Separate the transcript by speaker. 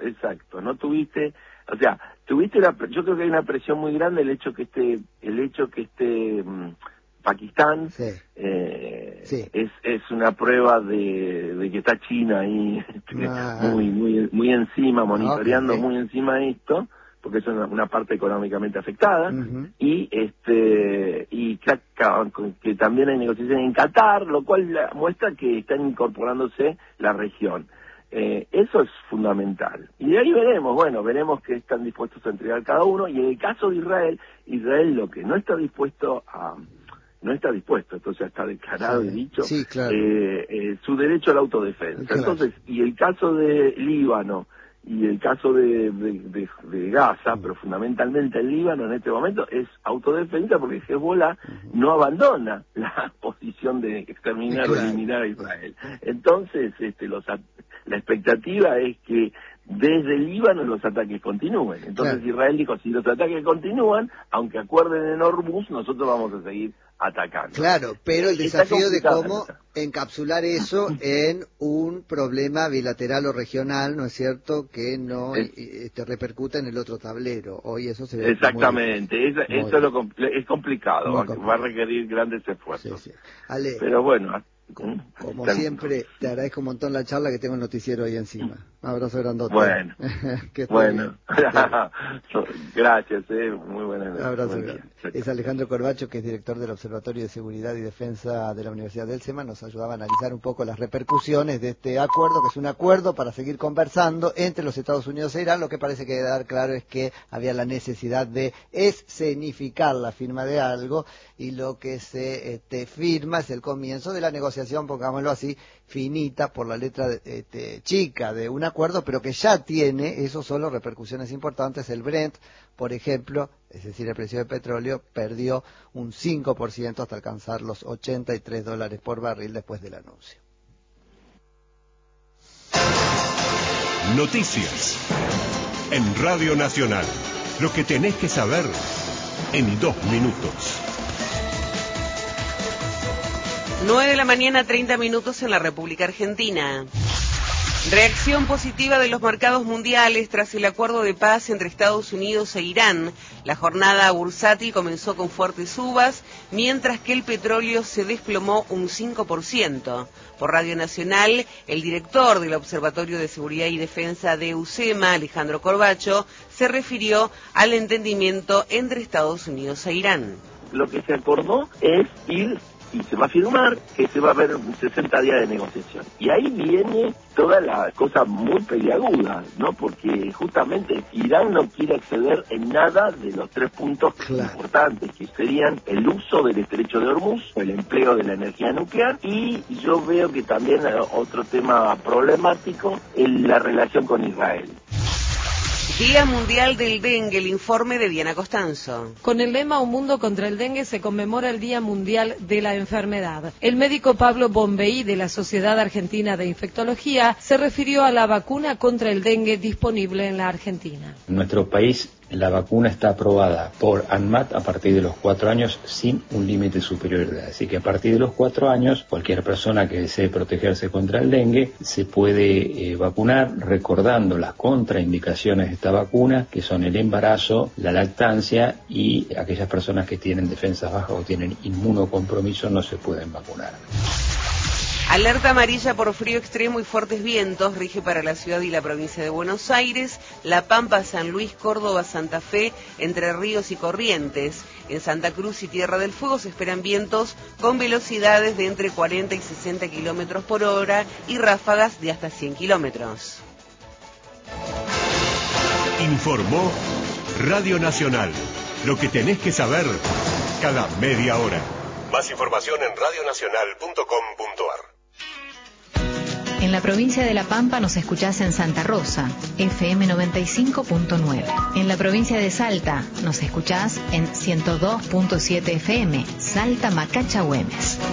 Speaker 1: exacto. No tuviste, o sea, yo creo que hay una presión muy grande el hecho que esté Pakistán,
Speaker 2: sí.
Speaker 1: es una prueba de que está China ahí muy encima, monitoreando muy encima esto, porque es una parte económicamente afectada, y que también hay negociaciones en Qatar, lo cual muestra que están incorporándose la región. Eso es fundamental. Y de ahí veremos qué están dispuestos a entregar cada uno, y en el caso de Israel lo que no está dispuesto, esto ya está declarado y dicho,
Speaker 2: claro.
Speaker 1: Su derecho a la autodefensa. Claro. Entonces, y el caso de Líbano y el caso de Gaza, pero fundamentalmente el Líbano en este momento es autodefensa, porque Hezbollah no abandona la posición de exterminar o eliminar a Israel. Entonces, la expectativa es que desde el Líbano los ataques continúen. Entonces Israel dijo, si los ataques continúan, aunque acuerden en Hormuz, nosotros vamos a seguir atacando.
Speaker 2: Claro, pero el desafío de cómo encapsular eso en un problema bilateral o regional, ¿no es cierto?, que no repercuta en el otro tablero. Hoy eso se ve
Speaker 1: exactamente, eso es complicado, va a requerir grandes esfuerzos.
Speaker 2: Sí. Ale,
Speaker 1: pero bueno,
Speaker 2: como siempre, te agradezco un montón la charla, que tengo el noticiero ahí encima. Un abrazo grandote.
Speaker 1: Bueno, gracias, muy buenas noches.
Speaker 2: Un abrazo grande. Es Alejandro Corbacho, que es director del Observatorio de Seguridad y Defensa de la Universidad del SEMA. Nos ayudaba a analizar un poco las repercusiones de este acuerdo, que es un acuerdo para seguir conversando entre los Estados Unidos e Irán. Lo que parece quedar claro es que había la necesidad de escenificar la firma de algo, y lo que se firma es el comienzo de la negociación, pongámoslo así, finita, por la letra chica de un acuerdo, pero que ya tiene, eso solo, repercusiones importantes. El Brent, por ejemplo, es decir, el precio del petróleo, perdió un 5% hasta alcanzar los $83 por barril después del anuncio.
Speaker 3: Noticias en Radio Nacional. Lo que tenés que saber en 2 minutos.
Speaker 4: 9:30 a.m. en la República Argentina. Reacción positiva de los mercados mundiales tras el acuerdo de paz entre Estados Unidos e Irán. La jornada bursátil comenzó con fuertes subas, mientras que el petróleo se desplomó un 5%. Por Radio Nacional, el director del Observatorio de Seguridad y Defensa de USEMA, Alejandro Corbacho, se refirió al entendimiento entre Estados Unidos e Irán.
Speaker 1: Lo que se acordó es ir, y se va a firmar, que se va a haber 60 días de negociación. Y ahí viene toda la cosa muy peliaguda, ¿no? Porque justamente Irán no quiere acceder en nada de los 3 puntos importantes, que serían el uso del estrecho de Hormuz, el empleo de la energía nuclear, y yo veo que también otro tema problemático es la relación con Israel.
Speaker 4: Día Mundial del Dengue, el informe de Diana Costanzo.
Speaker 5: Con el lema Un mundo contra el dengue se conmemora el Día Mundial de la Enfermedad. El médico Pablo Bombeí, de la Sociedad Argentina de Infectología, se refirió a la vacuna contra el dengue disponible en la Argentina.
Speaker 6: En nuestro país, la vacuna está aprobada por ANMAT a partir de los 4 años sin un límite superior de edad. Así que a partir de los 4 años, cualquier persona que desee protegerse contra el dengue se puede vacunar, recordando las contraindicaciones de esta vacuna, que son el embarazo, la lactancia, y aquellas personas que tienen defensas bajas o tienen inmunocompromiso no se pueden vacunar.
Speaker 4: Alerta amarilla por frío extremo y fuertes vientos rige para la ciudad y la provincia de Buenos Aires, La Pampa, San Luis, Córdoba, Santa Fe, Entre Ríos y Corrientes. En Santa Cruz y Tierra del Fuego se esperan vientos con velocidades de entre 40 y 60 kilómetros por hora y ráfagas de hasta 100 kilómetros.
Speaker 3: Informó Radio Nacional. Lo que tenés que saber cada media hora. Más información en radionacional.com.ar.
Speaker 7: En la provincia de La Pampa nos escuchás en Santa Rosa, FM 95.9. En la provincia de Salta nos escuchás en 102.7 FM, Salta Macacha Güemes.